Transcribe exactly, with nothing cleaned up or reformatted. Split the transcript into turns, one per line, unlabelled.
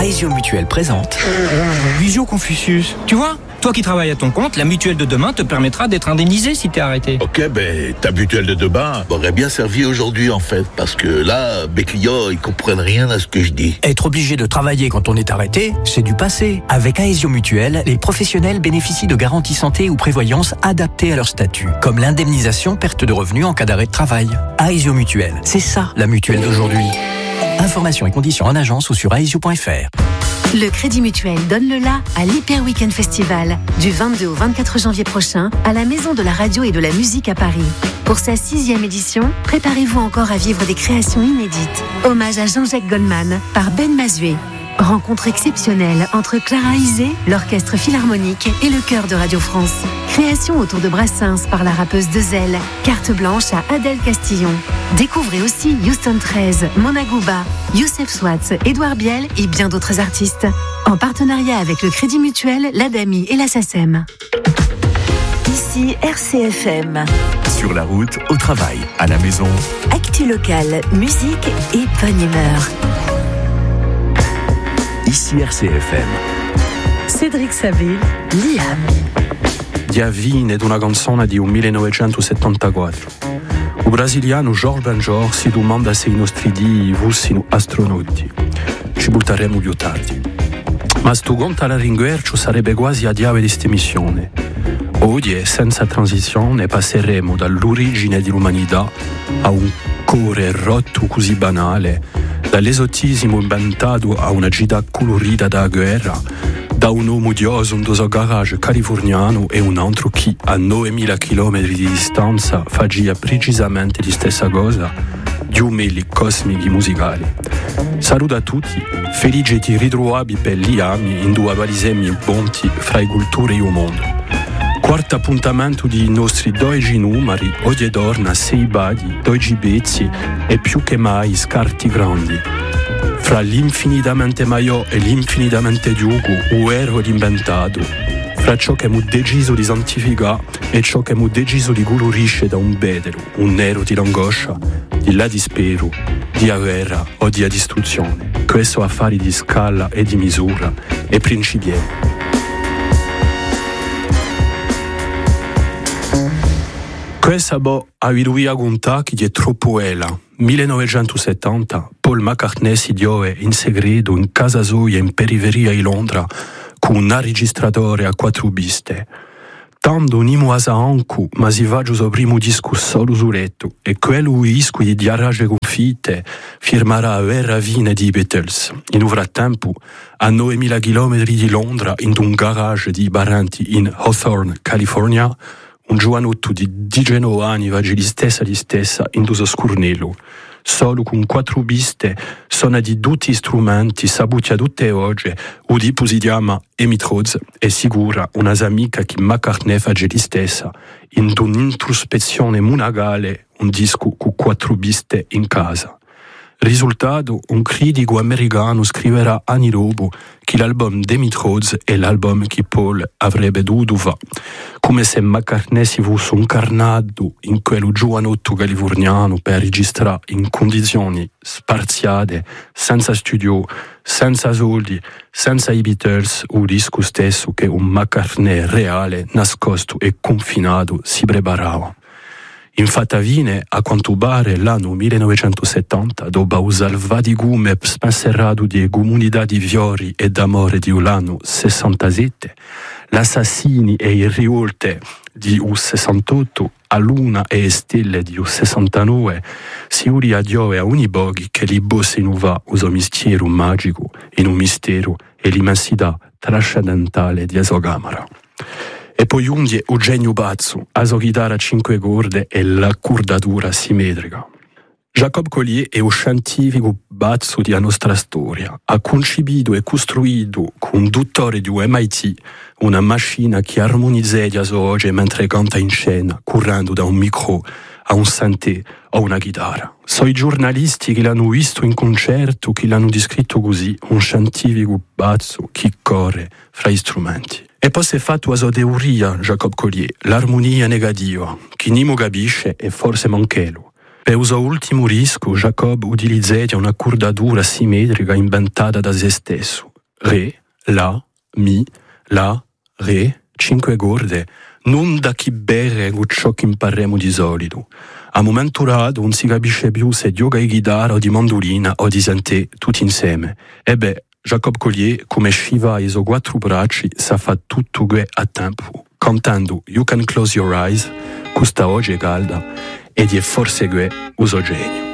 Aesio Mutuelle présente
Visio Confucius. Tu vois, toi qui travailles à ton compte, la mutuelle de demain te permettra d'être indemnisé si t'es arrêté.
Ok, ben ta mutuelle de demain m'aurait bien servi aujourd'hui en fait, parce que là, mes clients, ils comprennent rien à ce que je dis.
Être obligé de travailler quand on est arrêté, c'est du passé. Avec Aesio Mutuelle, les professionnels bénéficient de garanties santé ou prévoyance adaptées à leur statut, comme l'indemnisation perte de revenus en cas d'arrêt de travail. Aesio Mutuelle, c'est ça la mutuelle d'aujourd'hui. Informations et conditions en agence ou sur aesio point f r.
Le Crédit Mutuel donne le la à l'Hyper Weekend Festival du vingt-deux au vingt-quatre janvier prochain à la Maison de la Radio et de la Musique à Paris. Pour sa sixième édition, préparez-vous encore à vivre des créations inédites. Hommage à Jean-Jacques Goldman par Ben Mazué. Rencontre exceptionnelle entre Clara Isé, l'Orchestre Philharmonique et le Chœur de Radio France. Création autour de Brassens par la rappeuse Dezel. Carte blanche à Adèle Castillon. Découvrez aussi Houston treize, Mona Gouba, Youssef Swatz, Édouard Biel et bien d'autres artistes. En partenariat avec le Crédit Mutuel, l'Adami et la SACEM.
Ici R C F M.
Sur la route, au travail, à la maison.
Actu locale, musique et bonne humeur.
Ici R C F M.
Cédric Saville, Liam.
Diavine è una canzone di un millenovecentosettantaquattro. Il brasiliano Jorge Benjor si domanda se i nostri dii fossero astronauti. Ci butteremo più tardi. Ma sto conto alla ringuercio sarebbe quasi a diave di sta missione. Oggi, senza transizione, passeremo dall'origine dell'umanità a un cuore rotto così banale, dall'esotismo inventato a una città colorita da guerra, da un uomo odioso, un doso garage californiano e un altro che a novemila chilometri di distanza faceva precisamente la stessa cosa, di umili cosmici musicali. Saluto a tutti, felice di ritrovarvi per gli anni in due valisemi bonti fra le culture e il mondo. Quarto appuntamento di nostri dodici numeri, oggi torna sei badi, dodici pezzi e più che mai scarti grandi. Fra l'infinitamente maiò e l'infinitamente giugo, un ero inventato. Fra ciò che mu deciso di santificare e ciò che mu deciso di colorisce da un bedero, un nero di angoscia, di là di spero, di guerra o di distruzione. Questo affari di scala e di misura e principiello. Questa bo a Viruia Guntaki di è troppo ela. millenovecentosettanta, Paul McCartney si diove in segreto in casa sua in periferia di Londra con un registratore a quattro piste. Tanto nimo asa anco, ma si va giù primo disco solo su letto e quello disco di diarage confitte firmerà vera fine di Beatles. In un frattempo, a novemila chilometri di Londra, in un garage di Baranti in Hawthorne, California, un giovanotto di diciannove anni va di stessa di stessa in uso scurnello. Solo con quattro piste suona di tutti gli strumenti saputi a tutte oggi, o tipo si chiama Emitroz, è sicura una amica che McCartney fa di stessa in un'introspezione monagale un disco con quattro piste in casa. Risultato, un critico americano scriverà anni dopo che l'album Demitroz è l'album che Paul avrebbe dovuto fare, come se McCartney si fosse incarnato in quello giovanotto californiano per registrare in condizioni sparziate, senza studio, senza soldi, senza i Beatles, un disco stesso che un McCartney reale, nascosto e confinato si preparava. Infatti avviene, a quanto pare, l'anno millenovecentosettanta, dopo un salvatigume spenserrato di comunità di fiori e d'amore di l'anno sessantasette, l'assassini e i rivolte di un sessantotto, a luna e stelle di un sessantanove, si uri a Dio e a ogni pochi che li bosse in uva uso mistero magico, in un mistero e l'immensità trascendentale di sua camera. E poi unghie un genio pazzo, a sua chitarra a cinque corde e la curdatura simmetrica. Jacob Collier è un scientifico pazzo della nostra storia. Ha concepito e costruito con un dottore di M I T una macchina che armonizza la sua voce mentre canta in scena, correndo da un micro a un synthé o una chitarra. Sono i giornalisti che l'hanno visto in concerto che l'hanno descritto così, un scientifico pazzo che corre fra gli strumenti. E poi si è fatto la sua teoria, Jacob Collier, l'armonia negativa, che nimo capisce e forse manchelo. Per il suo ultimo rischio, Jacob utilizza una curdatura simmetrica inventata da se stesso. Re, La, Mi, La, Re, cinque corde, non da chi bere con ciò che impariamo di solito. A momento dato non si capisce più se gioca di chitarra o di mandolina o di sentire tutti insieme. E beh, Jacob Collier, come sciva i suoi quattro bracci, sa fa tutto che a tempo, cantando You Can Close Your Eyes, questa oggi è calda, ed è forse che uso genio.